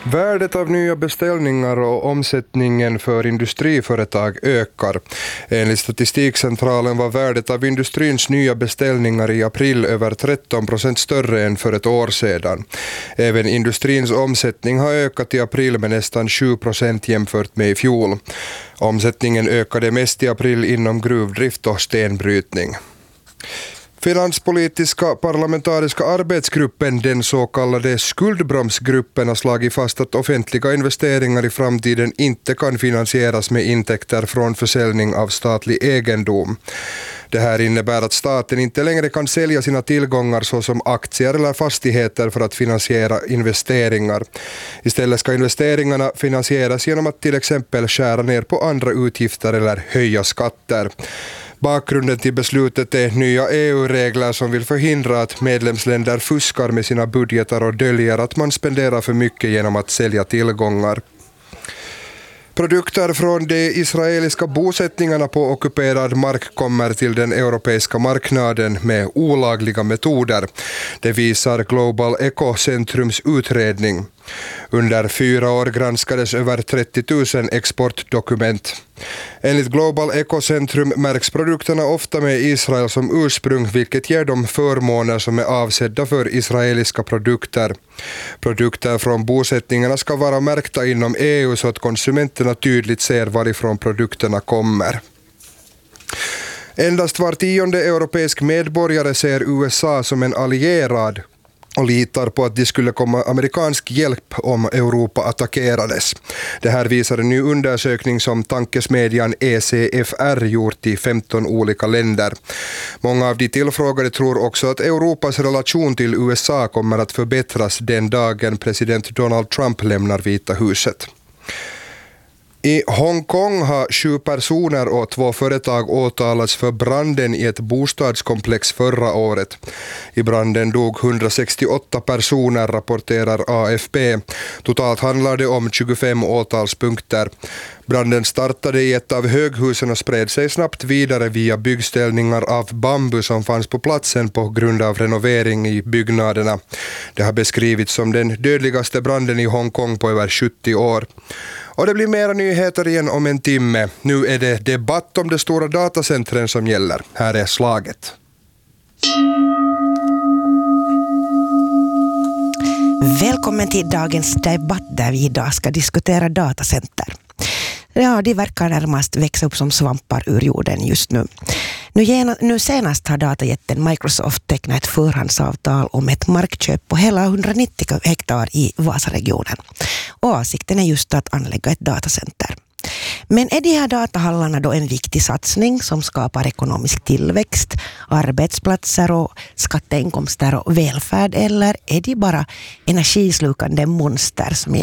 Värdet av nya beställningar och omsättningen för industriföretag ökar. Enligt Statistikcentralen var värdet av industrins nya beställningar i april över 13% större än för ett år sedan. Även industrins omsättning har ökat i april med nästan 7% jämfört med i fjol. Omsättningen ökade mest i april inom gruvdrift och stenbrytning. Finanspolitiska parlamentariska arbetsgruppen, den så kallade skuldbromsgruppen, har slagit fast att offentliga investeringar i framtiden inte kan finansieras med intäkter från försäljning av statlig egendom. Det här innebär att staten inte längre kan sälja sina tillgångar såsom aktier eller fastigheter för att finansiera investeringar. Istället ska investeringarna finansieras genom att till exempel skära ner på andra utgifter eller höja skatter. Bakgrunden till beslutet är nya EU-regler som vill förhindra att medlemsländer fuskar med sina budgetar och döljer att man spenderar för mycket genom att sälja tillgångar. Produkter från de israeliska bosättningarna på ockuperad mark kommer till den europeiska marknaden med olagliga metoder. Det visar Global Ecocentrums utredning. Under 4 år granskades över 30 000 exportdokument. Enligt Global Ecocentrum märks produkterna ofta med Israel som ursprung, vilket ger dem förmåner som är avsedda för israeliska produkter. Produkter från bosättningarna ska vara märkta inom EU så att konsumenterna tydligt ser varifrån produkterna kommer. Endast var 10:e europeisk medborgare ser USA som en allierad och litar på att det skulle komma amerikansk hjälp om Europa attackerades. Det här visar en ny undersökning som tankesmedjan ECFR gjort i 15 olika länder. Många av de tillfrågade tror också att Europas relation till USA kommer att förbättras den dagen president Donald Trump lämnar Vita huset. I Hongkong har 7 personer och 2 företag åtalats för branden i ett bostadskomplex förra året. I branden dog 168 personer, rapporterar AFP. Totalt handlar det om 25 åtalspunkter. Branden startade i ett av höghusen och spred sig snabbt vidare via byggställningar av bambu som fanns på platsen på grund av renovering i byggnaderna. Det har beskrivits som den dödligaste branden i Hongkong på över 70 år. Och det blir mera nyheter igen om en timme. Nu är det debatt om de stora datacentren som gäller. Här är slaget. Välkommen till dagens debatt där vi idag ska diskutera datacenter. Ja, de verkar närmast växa upp som svampar ur jorden just nu. Nu senast har datajätten Microsoft tecknat ett förhandsavtal om ett markköp på hela 190 hektar i Vasaregionen. Och avsikten är just att anlägga ett datacenter. Men är de här datahallarna då en viktig satsning som skapar ekonomisk tillväxt, arbetsplatser och skatteinkomster och välfärd, eller är de bara energislukande monster som